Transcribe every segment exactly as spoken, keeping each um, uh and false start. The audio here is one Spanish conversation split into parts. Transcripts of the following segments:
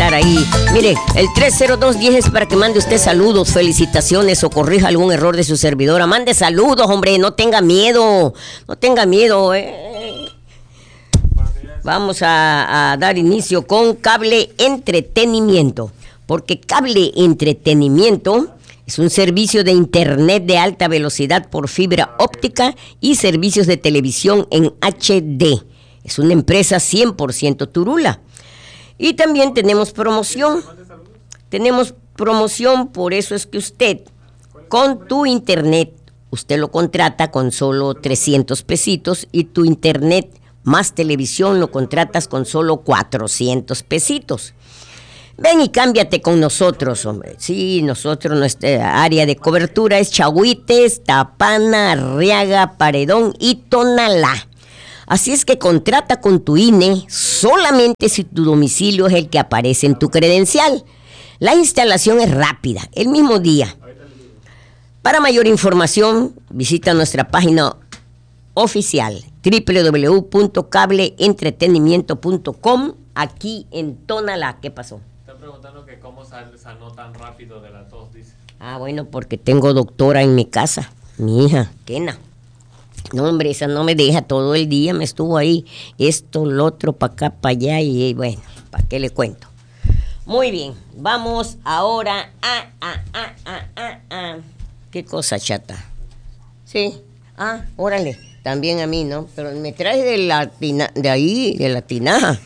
estar ahí. Mire, el tres cero dos diez es para que mande usted saludos, felicitaciones o corrija algún error de su servidora. Mande saludos, hombre, no tenga miedo, no tenga miedo. Eh. Vamos a, a dar inicio con Cable Entretenimiento, porque Cable Entretenimiento es un servicio de internet de alta velocidad por fibra óptica y servicios de televisión en H D. Es una empresa cien por ciento Turula. Y también tenemos promoción. Tenemos promoción, por eso es que usted, con tu internet, usted lo contrata con solo trescientos pesitos y tu internet más televisión lo contratas con solo cuatrocientos pesitos. Ven y cámbiate con nosotros, hombre. Sí, nosotros, nuestra área de cobertura es Chahuites, Tapana, Arriaga, Paredón y Tonalá. Así es que contrata con tu I N E solamente si tu domicilio es el que aparece en tu credencial. La instalación es rápida, el mismo día. Para mayor información, visita nuestra página oficial doble u doble u doble u punto cable entretenimiento punto com aquí en Tonalá. ¿Qué pasó? Están preguntando que cómo sanó tan rápido de la tos, dice. Ah, bueno, porque tengo doctora en mi casa, mi hija, Kena. No, hombre, esa no me deja todo el día, me estuvo ahí, esto, lo otro, para acá, para allá, y bueno, ¿para qué le cuento? Muy bien, vamos ahora a, a, a, a, a, a. ¿Qué cosa, chata? Sí, ah, órale, también a mí, ¿no? Pero me trae de la tina, de ahí, de la tinaja.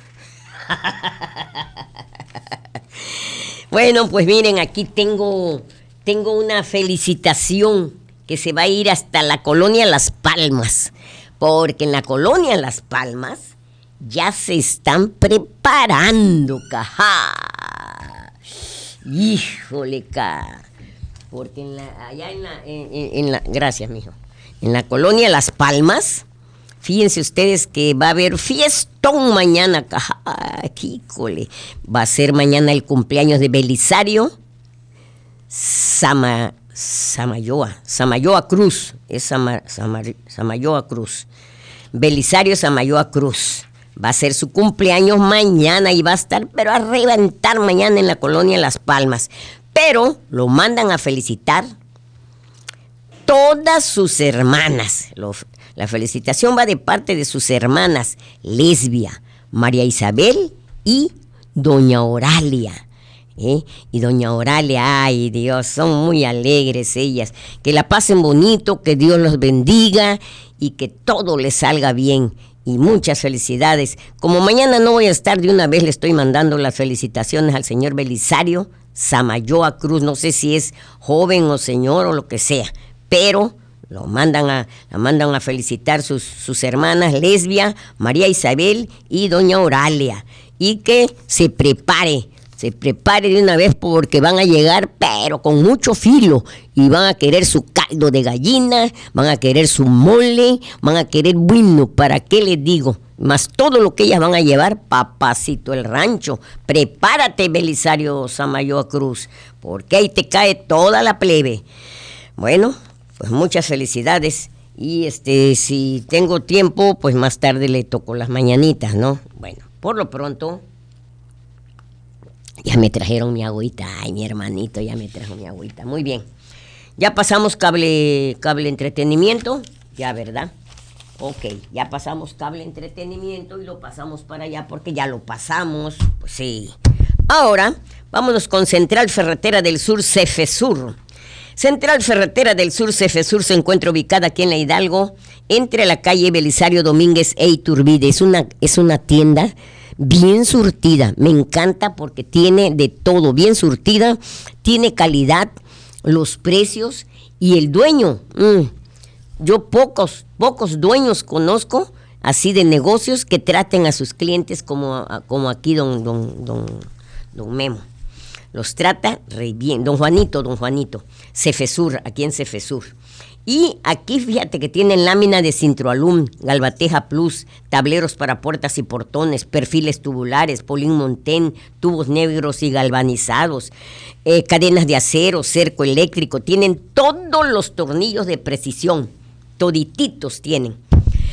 Bueno, pues miren, aquí tengo, tengo una felicitación que se va a ir hasta la colonia Las Palmas, porque en la colonia Las Palmas ya se están preparando, caja. Híjole, ca. Porque en la, allá en la, en, en la, gracias, mijo, en la colonia Las Palmas, fíjense ustedes que va a haber fiestón mañana, caja. Híjole, va a ser mañana el cumpleaños de Belisario Sama. Samayoa, Samayoa Cruz, es Sama, Sama, Samayoa Cruz, Belisario Samayoa Cruz, va a ser su cumpleaños mañana y va a estar, pero a reventar mañana en la colonia Las Palmas, pero lo mandan a felicitar todas sus hermanas, lo, la felicitación va de parte de sus hermanas, Lesbia, María Isabel y Doña Oralia. ¿Eh? Y doña Oralia, ay Dios, son muy alegres ellas, que la pasen bonito, que Dios los bendiga y que todo les salga bien y muchas felicidades. Como mañana no voy a estar, de una vez le estoy mandando las felicitaciones al señor Belisario Samayoa Cruz, no sé si es joven o señor o lo que sea, pero lo mandan a, la mandan a felicitar sus, sus hermanas Lesbia, María Isabel y doña Oralia, y que se prepare Se prepare de una vez porque van a llegar, pero con mucho filo, y van a querer su caldo de gallina, van a querer su mole, van a querer vino, ¿para qué les digo? Más todo lo que ellas van a llevar, papacito el rancho. Prepárate, Belisario Samayoa Cruz, porque ahí te cae toda la plebe. Bueno, pues muchas felicidades, y este, si tengo tiempo, pues más tarde le toco las mañanitas, ¿no? Bueno, por lo pronto ya me trajeron mi agüita. Ay, mi hermanito ya me trajo mi agüita. Muy bien. Ya pasamos cable, cable entretenimiento. Ya, ¿verdad? Ok, ya pasamos cable entretenimiento y lo pasamos para allá porque ya lo pasamos. Pues sí. Ahora, vámonos con Central Ferretera del Sur, Cefesur. Central Ferretera del Sur, Cefesur, se encuentra ubicada aquí en la Hidalgo, entre la calle Belisario Domínguez e Iturbide. Es una, es una tienda bien surtida, me encanta porque tiene de todo, bien surtida, tiene calidad, los precios y el dueño. Mmm, yo pocos, pocos dueños conozco así de negocios que traten a sus clientes como, como aquí don, don, don, don Memo. Los trata re bien, don Juanito, don Juanito, Cefesur, aquí en Cefesur. Y aquí fíjate que tienen lámina de Cintroalum, Galvateja Plus, tableros para puertas y portones, perfiles tubulares, Polín Montén, tubos negros y galvanizados, eh, cadenas de acero, cerco eléctrico, tienen todos los tornillos de precisión, todititos tienen.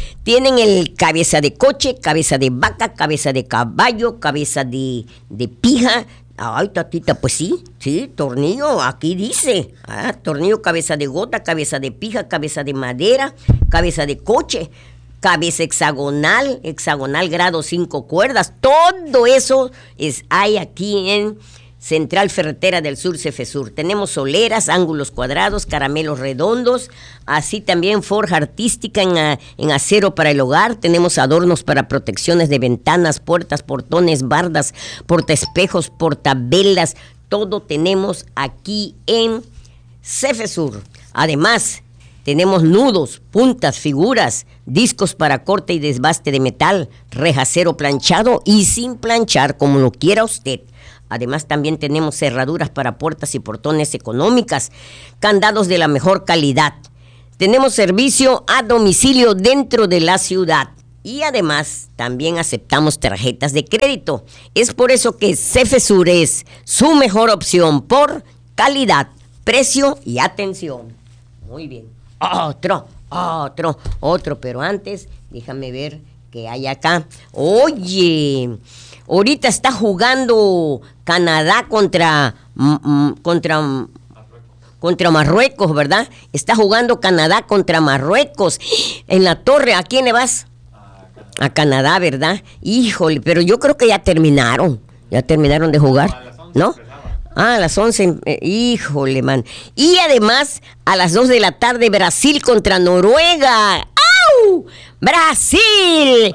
Tienen el cabeza de coche, cabeza de vaca, cabeza de caballo, cabeza de, de pija. Ay, tatita, pues sí, sí, tornillo, aquí dice. Ah, tornillo, cabeza de gota, cabeza de pija, cabeza de madera, cabeza de coche, cabeza hexagonal, hexagonal grado cinco cuerdas. Todo eso es, hay aquí en Central Ferretera del Sur, Cefesur. Tenemos soleras, ángulos cuadrados, caramelos redondos, así también forja artística en, a, en acero para el hogar. Tenemos adornos para protecciones de ventanas, puertas, portones, bardas, portaespejos, portavelas. Todo tenemos aquí en Cefesur. Además, tenemos nudos, puntas, figuras, discos para corte y desbaste de metal, reja acero planchado y sin planchar, como lo quiera usted. Además, también tenemos cerraduras para puertas y portones económicas, candados de la mejor calidad. Tenemos servicio a domicilio dentro de la ciudad. Y además, también aceptamos tarjetas de crédito. Es por eso que Cefesur es su mejor opción por calidad, precio y atención. Muy bien. Otro, otro, otro. Pero antes, déjame ver qué hay acá. Oye, ahorita está jugando Canadá contra, mm, contra, contra Marruecos, ¿verdad? Está jugando Canadá contra Marruecos. En la torre, ¿a quién le vas? A Canadá, ¿verdad? Híjole, pero yo creo que ya terminaron. Ya terminaron de jugar, ¿no? Ah, a las once, eh, híjole, man. Y además, a las dos de la tarde, Brasil contra Noruega. ¡Au! ¡Brasil!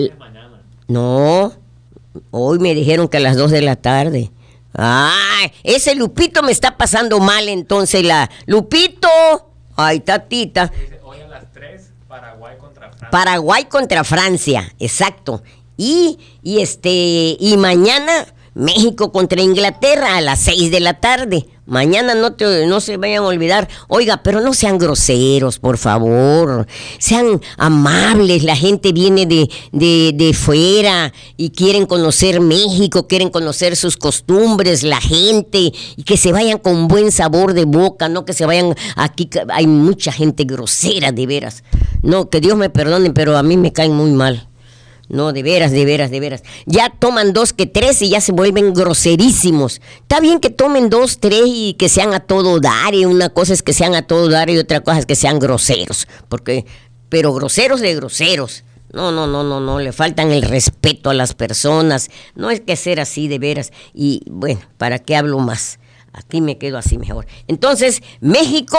No, hoy me dijeron que a las dos de la tarde. ¡Ay! Ese Lupito me está pasando mal, entonces, la... ¡Lupito! ¡Ay, tatita! Hoy a las tres, Paraguay contra Francia. Paraguay contra Francia, exacto. Y, y este, y mañana... México contra Inglaterra a las seis de la tarde. Mañana no, te, no se vayan a olvidar. Oiga, pero no sean groseros, por favor. Sean amables. La gente viene de, de, de fuera y quieren conocer México, quieren conocer sus costumbres, la gente, y que se vayan con buen sabor de boca, no que se vayan aquí. Hay mucha gente grosera, de veras. No, que Dios me perdone, pero a mí me caen muy mal. No, de veras, de veras, de veras. Ya toman dos que tres y ya se vuelven groserísimos. Está bien que tomen dos, tres y que sean a todo dar. Y una cosa es que sean a todo dar y otra cosa es que sean groseros. Porque, pero groseros de groseros. No, no, no, no, no. Le faltan el respeto a las personas. No es que ser así, de veras. Y bueno, ¿para qué hablo más? Aquí me quedo así mejor. Entonces, México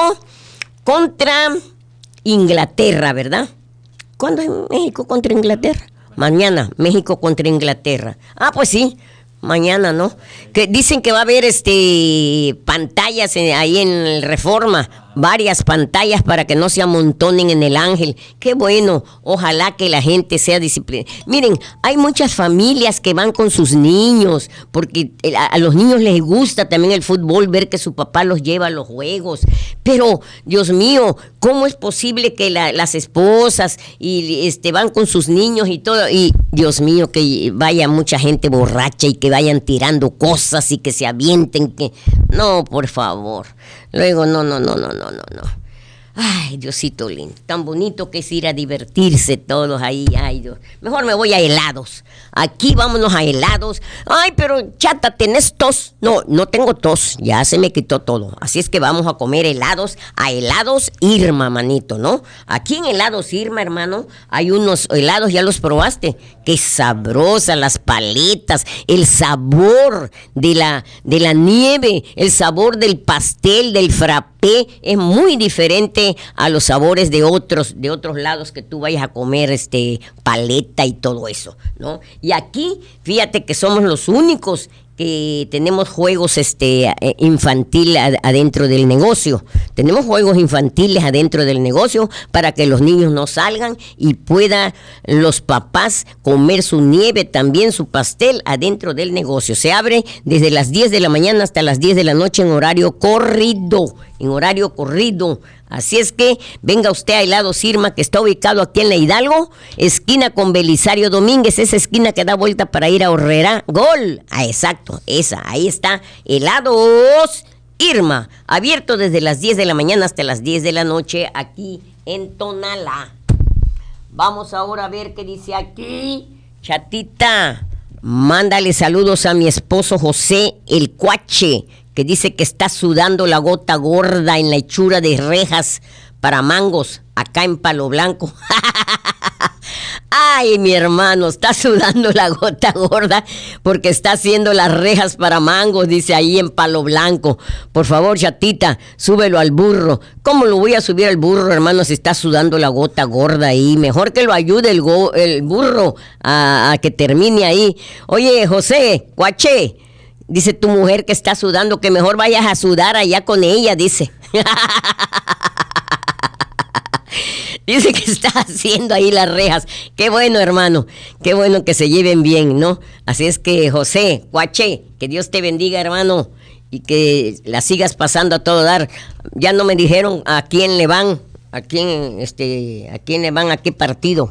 contra Inglaterra, ¿verdad? ¿Cuándo es México contra Inglaterra? Mañana, México contra Inglaterra. Ah, pues sí, mañana, ¿no? Que dicen que va a haber este pantallas en, ahí en el Reforma, varias pantallas para que no se amontonen en el Ángel. Qué bueno, ojalá que la gente sea disciplinada. Miren, hay muchas familias que van con sus niños, porque a, a los niños les gusta también el fútbol, ver que su papá los lleva a los juegos. Pero, Dios mío, ¿cómo es posible que la, las esposas y este van con sus niños y todo? Y, Dios mío, que vaya mucha gente borracha y que vayan tirando cosas y que se avienten, que... No, por favor. Luego, no, no, no, no, no, no, no. Ay, Diosito lindo, tan bonito que es ir a divertirse todos ahí. Ay, Dios. Mejor me voy a helados. Aquí vámonos a helados. Ay, pero chata, ¿tenés tos? No, no tengo tos, ya se me quitó todo. Así es que vamos a comer helados, a helados Irma, manito, ¿no? Aquí en helados Irma, hermano, hay unos helados, ¿ya los probaste? Qué sabrosa, las paletas, el sabor de la, de la nieve, el sabor del pastel, del frappé, es muy diferente a los sabores de otros, de otros lados que tú vayas a comer, este, paleta y todo eso, ¿no? Y aquí, fíjate que somos los únicos que tenemos juegos este infantiles adentro del negocio. Tenemos juegos infantiles adentro del negocio para que los niños no salgan y puedan los papás comer su nieve, también su pastel adentro del negocio. Se abre desde las diez de la mañana hasta las diez de la noche en horario corrido, en horario corrido. Así es que venga usted a Helados Irma, que está ubicado aquí en la Hidalgo, esquina con Belisario Domínguez, esa esquina que da vuelta para ir a Horrera. ¡Gol! Ah, exacto, esa, ahí está, Helados Irma, abierto desde las diez de la mañana hasta las diez de la noche aquí en Tonalá. Vamos ahora a ver qué dice aquí. Chatita, mándale saludos a mi esposo José el Cuache, que dice que está sudando la gota gorda en la hechura de rejas para mangos, acá en Palo Blanco. Ay, mi hermano, está sudando la gota gorda porque está haciendo las rejas para mangos, dice ahí en Palo Blanco. Por favor, chatita, súbelo al burro. ¿Cómo lo voy a subir al burro, hermano, si está sudando la gota gorda ahí? Mejor que lo ayude el, go, el burro a, a que termine ahí. Oye, José, Cuache, dice tu mujer que está sudando, que mejor vayas a sudar allá con ella, dice. Dice que está haciendo ahí las rejas. Qué bueno, hermano. Qué bueno que se lleven bien, ¿no? Así es que, José, Cuache, que Dios te bendiga, hermano, y que la sigas pasando a todo dar. Ya no me dijeron a quién le van, a quién, este, a quién le van, a qué partido.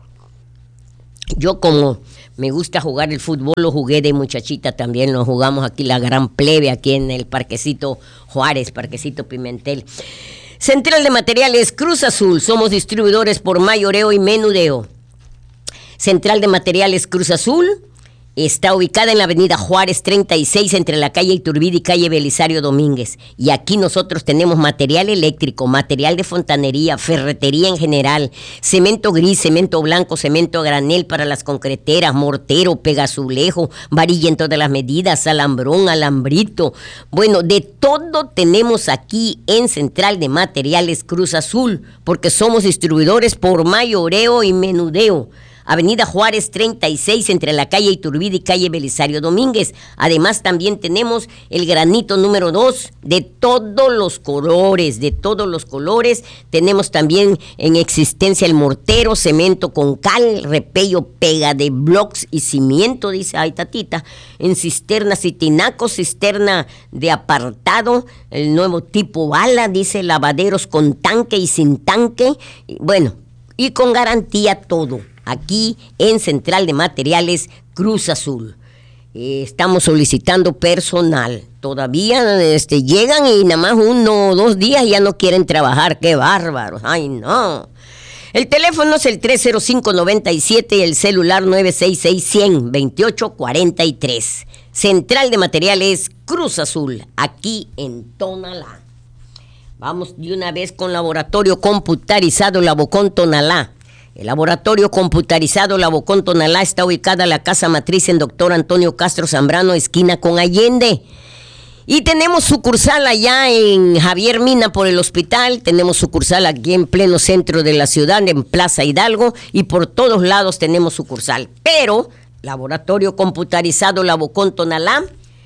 Yo, como me gusta jugar el fútbol, lo jugué de muchachita también. Lo jugamos aquí, la gran plebe, aquí en el Parquecito Juárez, Parquecito Pimentel. Central de Materiales Cruz Azul, somos distribuidores por mayoreo y menudeo. Central de Materiales Cruz Azul está ubicada en la avenida Juárez treinta y seis, entre la calle Iturbide y calle Belisario Domínguez. Y aquí nosotros tenemos material eléctrico, material de fontanería, ferretería en general, cemento gris, cemento blanco, cemento a granel para las concreteras, mortero, pegazulejo, varilla en todas las medidas, alambrón, alambrito. Bueno, de todo tenemos aquí en Central de Materiales Cruz Azul, porque somos distribuidores por mayoreo y menudeo. Avenida Juárez treinta y seis, entre la calle Iturbide y calle Belisario Domínguez. Además, también tenemos el granito número dos de todos los colores, de todos los colores. Tenemos también en existencia el mortero, cemento con cal, repello, pega de blocks y cimiento, dice, ay, tatita. En cisternas y tinacos, cisterna de apartado, el nuevo tipo bala, dice, lavaderos con tanque y sin tanque. Y, bueno, y con garantía todo. Aquí en Central de Materiales Cruz Azul. Eh, estamos solicitando personal. Todavía este, llegan y nada más uno o dos días ya no quieren trabajar. ¡Qué bárbaros! ¡Ay, no! El teléfono es el tres cero cinco noventa y siete y el celular nueve seis seis cien veintiocho cuarenta y tres. Central de Materiales Cruz Azul, aquí en Tonalá. Vamos de una vez con Laboratorio Computarizado Labocón Tonalá. El laboratorio computarizado Labocón Tonalá está ubicada en la casa matriz en Doctor Antonio Castro Zambrano, esquina con Allende. Y tenemos sucursal allá en Javier Mina por el hospital, tenemos sucursal aquí en pleno centro de la ciudad, en Plaza Hidalgo, y por todos lados tenemos sucursal. Pero, laboratorio computarizado Labocón Tonalá,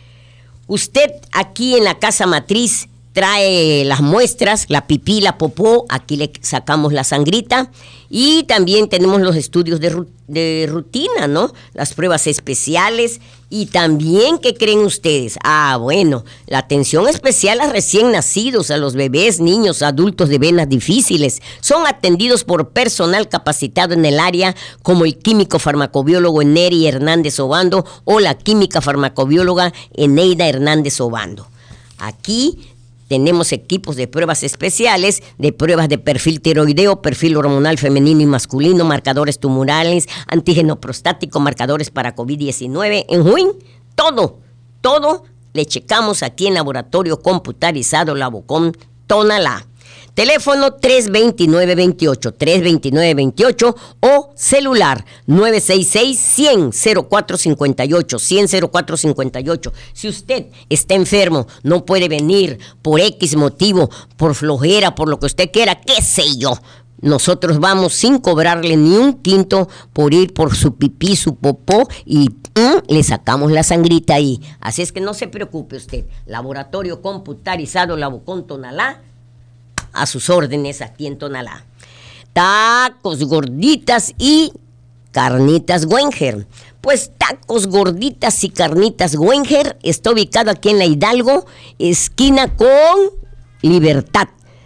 usted aquí en la casa matriz trae las muestras, la pipí, la popó, aquí le sacamos la sangrita, y también tenemos los estudios de, de rutina, ¿no? Las pruebas especiales, y también, ¿qué creen ustedes? Ah, bueno, la atención especial a recién nacidos, a los bebés, niños, adultos de venas difíciles, son atendidos por personal capacitado en el área, como el químico farmacobiólogo Neri Hernández Obando, o la química farmacobióloga Eneida Hernández Obando. Aquí tenemos equipos de pruebas especiales, de pruebas de perfil tiroideo, perfil hormonal femenino y masculino, marcadores tumorales, antígeno prostático, marcadores para COVID diecinueve, en fin, todo, todo le checamos aquí en Laboratorio Computarizado Labocón Tonalá. Teléfono tres dos nueve dos ocho, tres dos nueve dos ocho o celular nueve seis seis cien cero cuatro cincuenta y ocho, cien cero cuatro cincuenta y ocho. Si usted está enfermo, no puede venir por X motivo, por flojera, por lo que usted quiera, qué sé yo, nosotros vamos sin cobrarle ni un quinto por ir por su pipí, su popó, y mm, le sacamos la sangrita ahí. Así es que no se preocupe usted. Laboratorio Computarizado Labocón Tonalá, a sus órdenes aquí en Tonalá. Tacos, gorditas y carnitas Wenger. Pues Tacos, gorditas y carnitas Wenger está ubicado aquí en la Hidalgo, esquina con Libertad.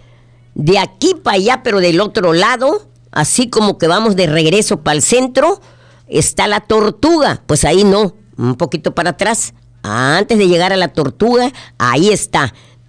De aquí para allá, pero del otro lado, así como que vamos de regreso para el centro, está la Tortuga. Pues ahí no, un poquito para atrás, antes de llegar a la Tortuga, ahí está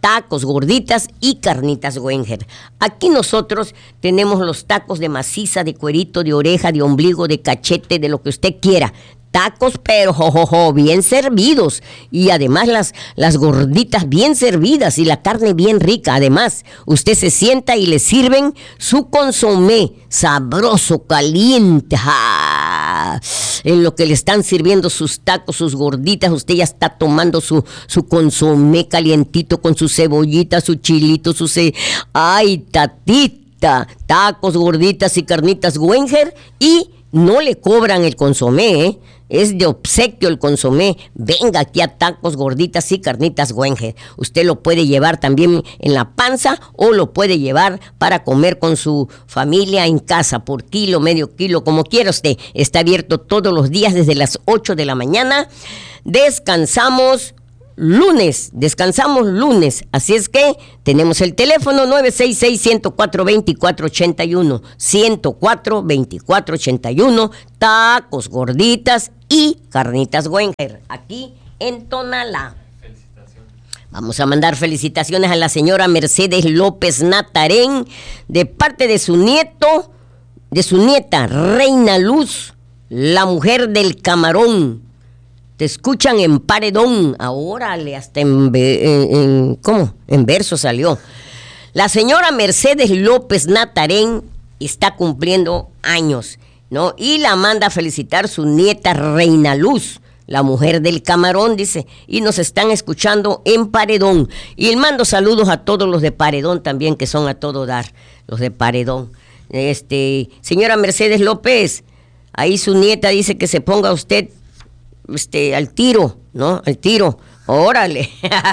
tacos, gorditas y carnitas Wenger. Aquí nosotros tenemos los tacos de maciza, de cuerito, de oreja, de ombligo, de cachete, de lo que usted quiera. Tacos, pero jojojo, bien servidos. Y además las, las gorditas bien servidas y la carne bien rica. Además, usted se sienta y le sirven su consomé sabroso, caliente. ¡Ah! En lo que le están sirviendo sus tacos, sus gorditas, usted ya está tomando su, su consomé calientito con su cebollita, su chilito, su... Ce... ¡Ay, tatita! Tacos, gorditas y carnitas Wenger y no le cobran el consomé, ¿eh? Es de obsequio el consomé. Venga aquí a tacos, gorditas y carnitas Wenger. Usted lo puede llevar también en la panza o lo puede llevar para comer con su familia en casa por kilo, medio kilo, como quiera usted. Está abierto todos los días desde las ocho de la mañana. Descansamos lunes, descansamos lunes, así es que tenemos el teléfono nueve seis seis, uno cero cuatro, dos cuatro ocho uno, uno cero cuatro, dos cuatro ocho uno, tacos, gorditas y carnitas Wenger, aquí en Tonalá. Vamos a mandar felicitaciones a la señora Mercedes López Natarén, de parte de su nieto, de su nieta, Reina Luz, la mujer del camarón. Te escuchan en Paredón, órale, hasta en, en, en, ¿cómo? En verso salió. La señora Mercedes López Natarén está cumpliendo años, ¿no? Y la manda a felicitar su nieta Reina Luz, la mujer del camarón, dice, y nos están escuchando en Paredón. Y le mando saludos a todos los de Paredón también, que son a todo dar, los de Paredón. Este, señora Mercedes López, ahí su nieta dice que se ponga usted Este, al tiro, ¿no? Al tiro, órale.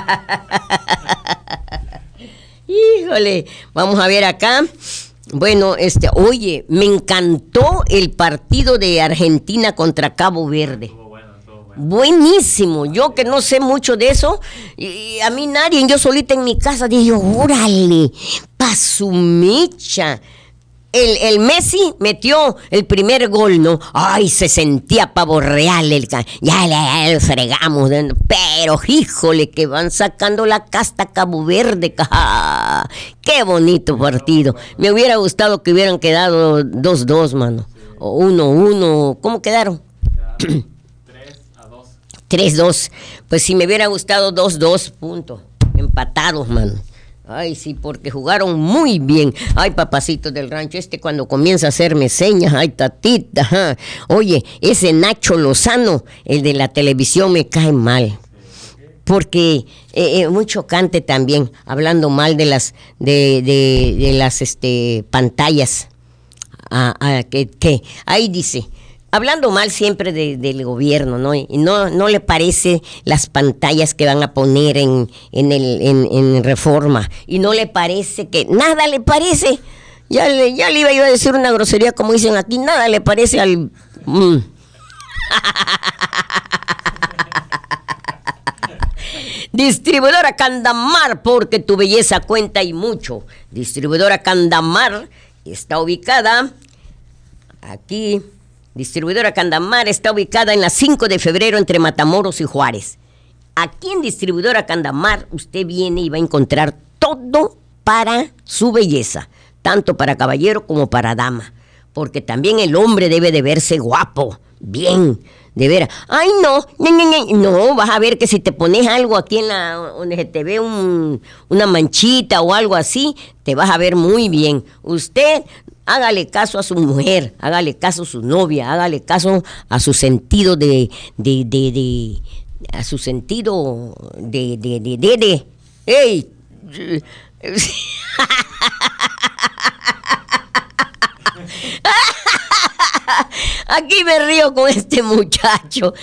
Híjole, vamos a ver acá. Bueno, este, oye, me encantó el partido de Argentina contra Cabo Verde. Estuvo bueno, estuvo bueno. Buenísimo, yo que no sé mucho de eso, y a mí nadie, yo solita en mi casa dije, órale, pa' su mecha. El, el Messi metió el primer gol, ¿no? Ay, se sentía pavo real, el, ya le fregamos, pero híjole, que van sacando la casta Cabo Verde. ¡Ah! ¡Qué bonito partido! Me hubiera gustado que hubieran quedado dos dos, mano. O uno uno, ¿cómo quedaron? tres a dos. tres dos. Pues si me hubiera gustado dos dos, punto. Empatados, mano. Ay, sí, porque jugaron muy bien. Ay, papacitos del rancho, este cuando comienza a hacerme señas, ay, tatita. Ajá. Oye, ese Nacho Lozano, el de la televisión, me cae mal. Porque eh, eh, muy chocante también, hablando mal de las de, de, de las este pantallas. Ah, ah, que, que ahí dice, hablando mal siempre de, del gobierno, ¿no? Y no, no le parece las pantallas que van a poner en, en, el, en, en Reforma. Y no le parece que, nada le parece. Ya le, ya le iba yo a decir una grosería como dicen aquí, nada le parece al... Mm. Distribuidora Candamar, porque tu belleza cuenta y mucho. Distribuidora Candamar está ubicada aquí... Distribuidora Candamar está ubicada en la cinco de febrero entre Matamoros y Juárez. Aquí en Distribuidora Candamar usted viene y va a encontrar todo para su belleza, tanto para caballero como para dama, porque también el hombre debe de verse guapo, bien, de veras. Ay, no, no, no, vas a ver que si te pones algo aquí en la, donde se te ve un, una manchita o algo así, te vas a ver muy bien. Usted... hágale caso a su mujer, hágale caso a su novia, hágale caso a su sentido de, de, de, de a su sentido de, de, de, de, de. ¡Ey! Aquí me río con este muchacho.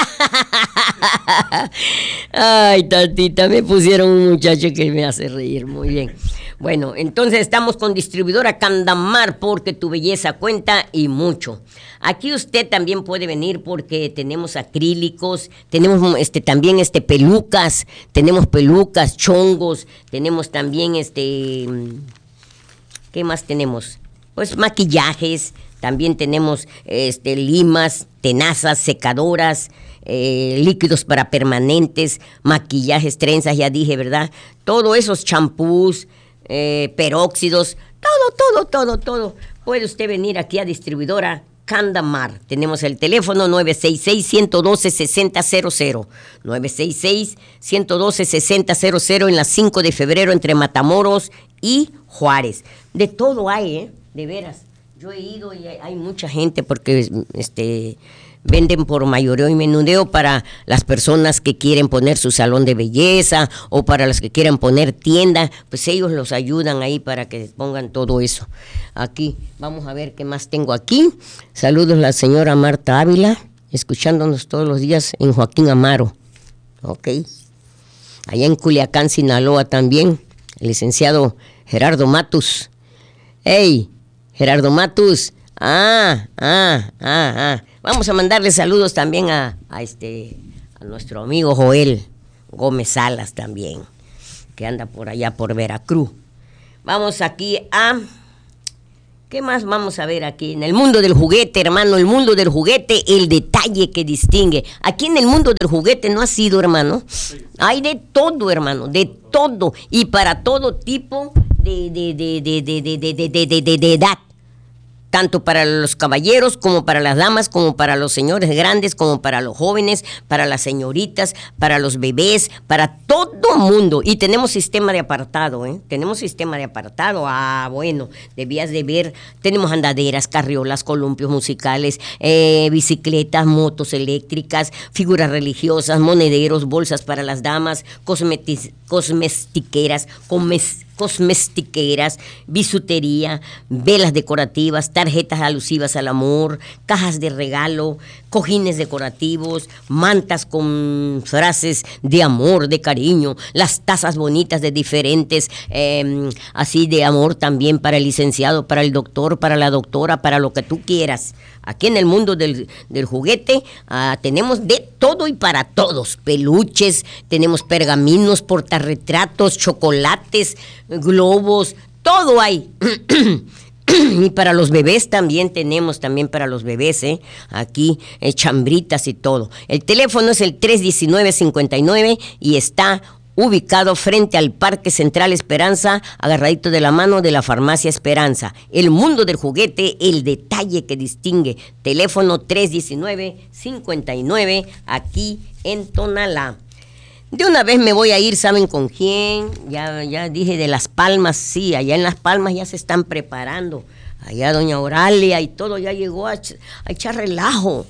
Ay, tatita, me pusieron un muchacho que me hace reír muy bien. Bueno, entonces estamos con Distribuidora Candamar, porque tu belleza cuenta y mucho. Aquí usted también puede venir porque tenemos acrílicos, tenemos este también este pelucas, tenemos pelucas, chongos, tenemos también este, ¿qué más tenemos? Pues maquillajes, también tenemos este limas, tenazas, secadoras, eh, líquidos para permanentes, maquillajes, trenzas, ya dije, ¿verdad? Todos esos champús, eh, peróxidos, todo, todo, todo, todo. Puede usted venir aquí a distribuidora Candamar. Tenemos el teléfono nueve seis seis, uno uno dos, seis cero cero cero. nueve seis seis, uno uno dos, seis cero cero cero en la cinco de febrero entre Matamoros y Juárez. De todo hay, ¿eh? De veras. Yo he ido y hay, hay mucha gente porque este venden por mayoreo y menudeo para las personas que quieren poner su salón de belleza o para las que quieran poner tienda, pues ellos los ayudan ahí para que pongan todo eso. Aquí, vamos a ver qué más tengo aquí. Saludos a la señora Marta Ávila, escuchándonos todos los días en Joaquín Amaro. Ok. Allá en Culiacán, Sinaloa también, el licenciado Gerardo Matus. ¡Hey! Gerardo Matus. Ah, ah, ah, ah. Vamos a mandarle saludos también a, a este a nuestro amigo Joel Gómez Salas también, que anda por allá por Veracruz. Vamos aquí a... ¿Qué más vamos a ver aquí? En el mundo del juguete, hermano, el mundo del juguete, el detalle que distingue. Aquí en el mundo del juguete no ha sido, hermano. Hay de todo, hermano, de todo. Y para todo tipo de, de, de, de, de, de, de, de, de, de, de edad. Tanto para los caballeros, como para las damas, como para los señores grandes, como para los jóvenes, para las señoritas, para los bebés, para todo mundo. Y tenemos sistema de apartado, ¿eh? Tenemos sistema de apartado. Ah, bueno, debías de ver. Tenemos andaderas, carriolas, columpios musicales, eh, bicicletas, motos eléctricas, figuras religiosas, monederos, bolsas para las damas, cosmetis, cosmestiqueras, comes, cosmestiqueras, bisutería, velas decorativas, tarjetas alusivas al amor, cajas de regalo, cojines decorativos, mantas con frases de amor, de cariño, las tazas bonitas de diferentes, eh, así de amor también para el licenciado, para el doctor, para la doctora, para lo que tú quieras. Aquí en el mundo del, del juguete uh, tenemos de todo y para todos. Peluches, tenemos pergaminos, portarretratos, chocolates, globos, todo hay. Y para los bebés también tenemos, también para los bebés, ¿eh? Aquí eh, chambritas y todo. El teléfono es el tres uno nueve, cinco nueve y está ubicado frente al Parque Central Esperanza, agarradito de la mano de la Farmacia Esperanza. El mundo del juguete, el detalle que distingue. Teléfono tres uno nueve, cinco nueve, aquí en Tonalá. De una vez me voy a ir, ¿saben con quién? Ya, ya dije de Las Palmas, sí, allá en Las Palmas ya se están preparando. Allá doña Oralia y todo ya llegó a, ch- a echar relajo.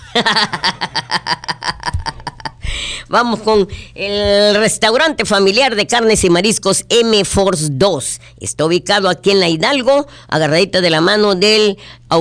Vamos con el restaurante familiar de carnes y mariscos M Force dos. Está ubicado aquí en la Hidalgo, agarradita de la mano del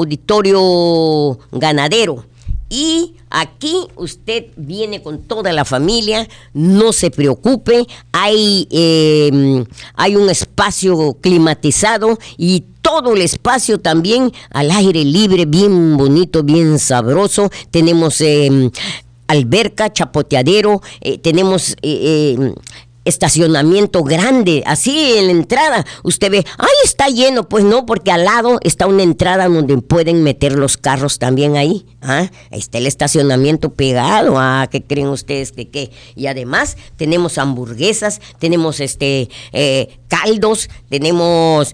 Auditorio Ganadero. Y aquí usted viene con toda la familia, no se preocupe, hay, eh, hay un espacio climatizado y todo el espacio también al aire libre, bien bonito, bien sabroso. Tenemos eh, alberca, chapoteadero, eh, tenemos... Eh, eh, estacionamiento grande, así en la entrada, usted ve, ¡ay, está lleno! Pues no, porque al lado está una entrada donde pueden meter los carros también ahí, ¿ah? Ahí está el estacionamiento pegado, ¿ah? ¿Qué creen ustedes que qué? Y además tenemos hamburguesas, tenemos este eh, caldos, tenemos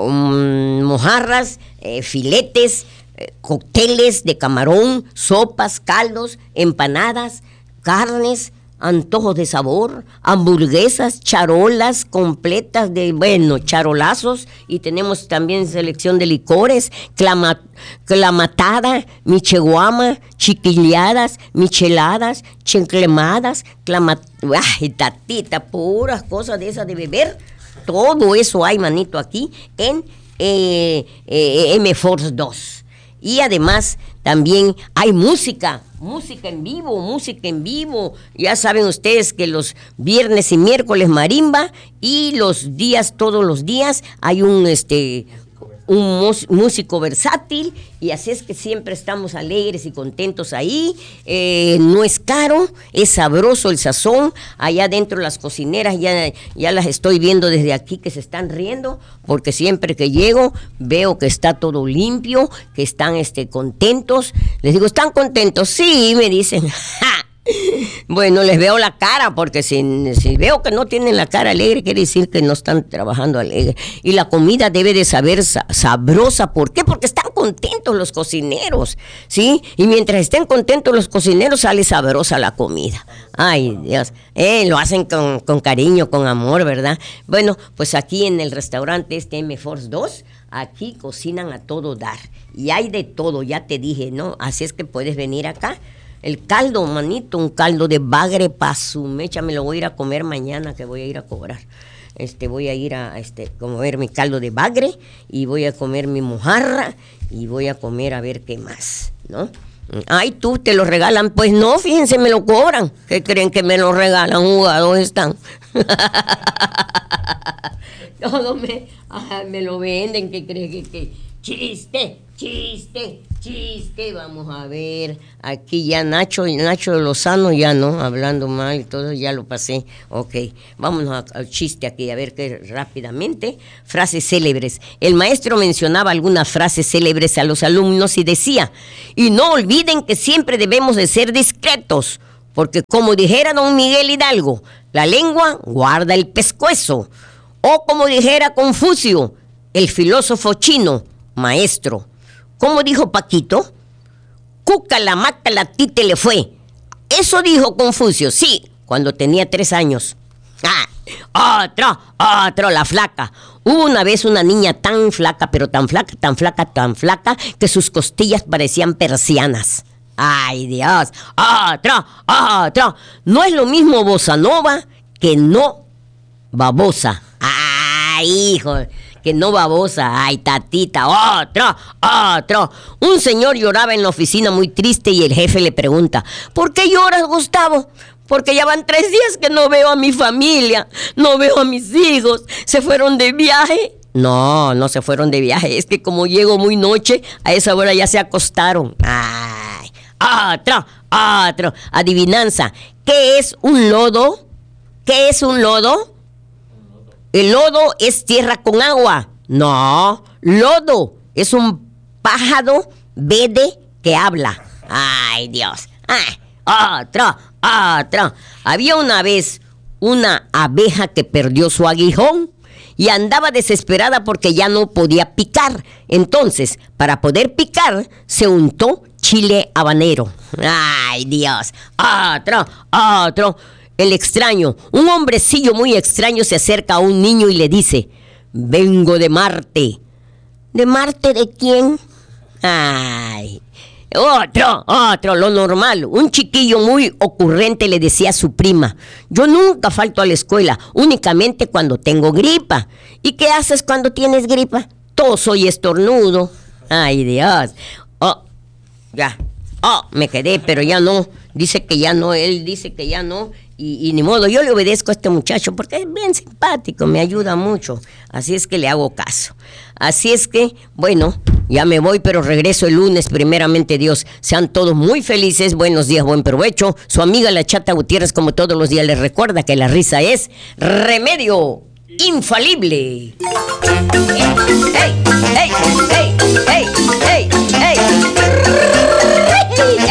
um, mojarras, eh, filetes, eh, cócteles de camarón, sopas, caldos, empanadas, carnes, antojos de sabor, hamburguesas, charolas completas de, bueno, charolazos, y tenemos también selección de licores, clama, clamatada, micheguama, chiquilladas, micheladas, chinclemadas, clama, ay, tatita, puras cosas de esas de beber, todo eso hay, manito, aquí en eh, eh, M Force dos. Y además también hay música, música en vivo, música en vivo. Ya saben ustedes que los viernes y miércoles marimba y los días, todos los días, hay un este un músico versátil, y así es que siempre estamos alegres y contentos ahí. Eh, no es caro, es sabroso el sazón. Allá adentro las cocineras ya, ya las estoy viendo desde aquí que se están riendo, porque siempre que llego veo que está todo limpio, que están este, contentos. Les digo, ¿están contentos? Sí, me dicen. ¡Ja! Bueno, les veo la cara, porque si, si veo que no tienen la cara alegre, quiere decir que no están trabajando alegre. Y la comida debe de saber sa sabrosa. ¿Por qué? Porque están contentos los cocineros, ¿sí? Y mientras estén contentos los cocineros, sale sabrosa la comida. Ay, Dios. Eh, lo hacen con, con cariño, con amor, ¿verdad? Bueno, pues aquí en el restaurante este M Force dos, aquí cocinan a todo dar. Y hay de todo, ya te dije, ¿no? Así es que puedes venir acá. El caldo, manito, un caldo de bagre pa' su mecha, me lo voy a ir a comer mañana, que voy a ir a cobrar. Este, voy a ir a este, comer mi caldo de bagre, y voy a comer mi mojarra, y voy a comer a ver qué más, ¿no? Ay, tú, te lo regalan. Pues no, fíjense, me lo cobran. ¿Qué creen que me lo regalan? Jugados están. Todo me, ah, me lo venden. ¿Qué creen que, que chiste, chiste, chiste? Vamos a ver. Aquí ya Nacho, Nacho Lozano ya no, hablando mal y todo, ya lo pasé. Ok, vámonos al chiste aquí, a ver qué rápidamente. Frases célebres. El maestro mencionaba algunas frases célebres a los alumnos y decía: y no olviden que siempre debemos de ser discretos, porque como dijera don Miguel Hidalgo, la lengua guarda el pescuezo. O como dijera Confucio, el filósofo chino, maestro. ¿Cómo dijo Paquito? Cúcala, mácala, tite le fue. Eso dijo Confucio, sí, cuando tenía tres años. Ah, otro, otro, la flaca. Hubo una vez una niña tan flaca, pero tan flaca, tan flaca, tan flaca, que sus costillas parecían persianas. Ay, Dios. Otro, otro. No es lo mismo bossa nova que no babosa. Ay, hijo, que no babosa. Ay, tatita. Otro, otro. Un señor lloraba en la oficina muy triste y el jefe le pregunta: ¿por qué lloras, Gustavo? Porque ya van tres días que no veo a mi familia, no veo a mis hijos. ¿Se fueron de viaje? No, no se fueron de viaje. Es que como llego muy noche, a esa hora ya se acostaron. Ay, otro, otro. Adivinanza. ¿Qué es un lodo? ¿Qué es un lodo? El lodo es tierra con agua. No, lodo es un pájaro verde que habla. Ay, Dios. Ay, otro, otro. Había una vez una abeja que perdió su aguijón y andaba desesperada porque ya no podía picar. Entonces, para poder picar, se untó chile habanero. Ay, Dios. Otro, otro. El extraño, un hombrecillo muy extraño se acerca a un niño y le dice: vengo de Marte. ¿De Marte de quién? Ay, otro, otro, lo normal. Un chiquillo muy ocurrente le decía a su prima: yo nunca falto a la escuela, únicamente cuando tengo gripa. ¿Y qué haces cuando tienes gripa? Toso y estornudo. Ay, Dios. Oh, ya. Oh, me quedé, pero ya no. Dice que ya no, él dice que ya no. Y, y ni modo, yo le obedezco a este muchacho porque es bien simpático, me ayuda mucho. Así es que le hago caso. Así es que, bueno, ya me voy, pero regreso el lunes, primeramente Dios. Sean todos muy felices, buenos días, buen provecho. Su amiga la Chata Gutiérrez, como todos los días, les recuerda que la risa es remedio infalible. ¡Ey, ey, ey, ey, ey!